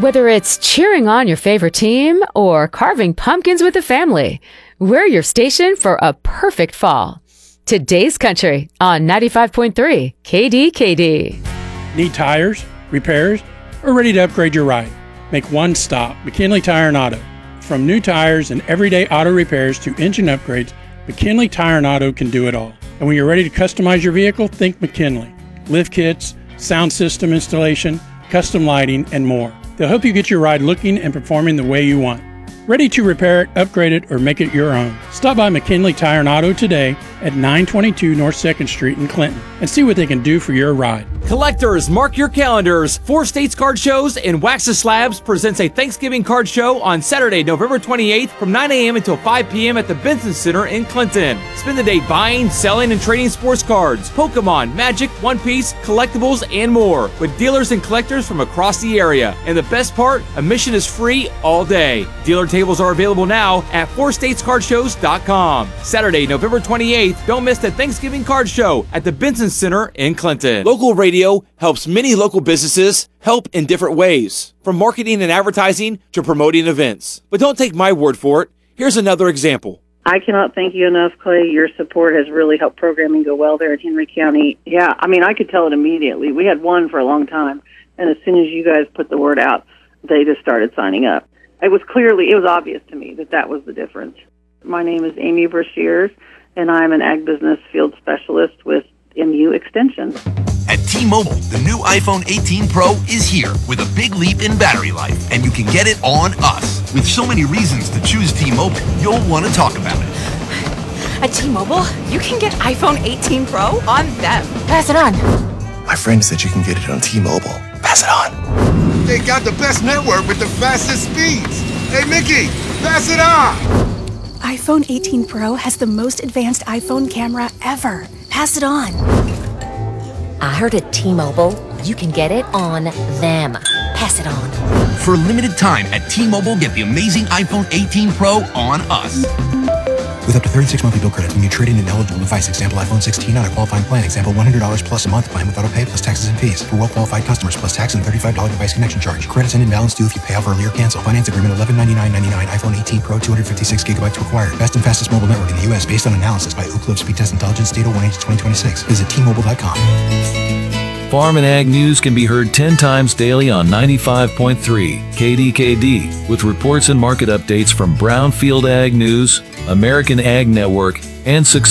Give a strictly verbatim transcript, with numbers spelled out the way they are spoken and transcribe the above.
Whether it's cheering on your favorite team or carving pumpkins with the family, we're your station for a perfect fall. Today's Country on ninety-five point three K D K D. Need tires, repairs, or ready to upgrade your ride? Make one stop, McKinley Tire and Auto. From new tires and everyday auto repairs to engine upgrades, McKinley Tire and Auto can do it all. And when you're ready to customize your vehicle, think McKinley. Lift kits, sound system installation, custom lighting, and more. They'll help you get your ride looking and performing the way you want. Ready to repair it, upgrade it, or make it your own. Stop by McKinley Tire and Auto today at nine twenty-two North second Street in Clinton and see what they can do for your ride. Collectors, mark your calendars. Four States Card Shows and Wax the Slabs presents a Thanksgiving card show on Saturday, November twenty-eighth from nine a.m. until five p.m. at the Benson Center in Clinton. Spend the day buying, selling, and trading sports cards, Pokemon, Magic, One Piece, collectibles, and more with dealers and collectors from across the area. And the best part, admission is free all day. Dealer tables are available now at four states card shows dot com. Saturday, November twenty-eighth, don't miss the Thanksgiving card show at the Benson Center in Clinton. Local radio helps many local businesses help in different ways, from marketing and advertising to promoting events. But don't take my word for it. Here's another example. I cannot thank you enough, Clay. Your support has really helped programming go well there in Henry County. Yeah, I mean, I could tell it immediately. We had one for a long time, and as soon as you guys put the word out, they just started signing up. It was clearly, it was obvious to me that that was the difference. My name is Amy Brashears, and I'm an ag business field specialist with M U Extension. At T-Mobile, the new iPhone eighteen Pro is here with a big leap in battery life, and you can get it on us. With so many reasons to choose T-Mobile, you'll want to talk about it. At T-Mobile, you can get iPhone eighteen Pro on them. Pass it on. My friend said you can get it on T-Mobile. Pass it on. They got the best network with the fastest speeds. Hey, Mickey, pass it on. iPhone eighteen Pro has the most advanced iPhone camera ever. Pass it on. I heard at T-Mobile, you can get it on them. Pass it on. For a limited time at T-Mobile, get the amazing iPhone eighteen Pro on us. With up to thirty-six monthly bill credits when you trade in an eligible device. Example, iPhone sixteen on a qualifying plan. Example, one hundred dollars plus a month plan with auto pay plus taxes and fees. For well-qualified customers plus tax and thirty-five dollars device connection charge. Credits and balance due if you pay off early or cancel. Finance agreement eleven ninety-nine ninety-nine. iPhone eighteen Pro two hundred fifty-six gigabytes required. Best and fastest mobile network in the U S based on analysis by Ookla Speed Test Intelligence Data one H twenty twenty-six. Visit T Mobile dot com. Farm and Ag News can be heard ten times daily on ninety-five point three K D K D with reports and market updates from Brownfield Ag News, American Ag Network, and Success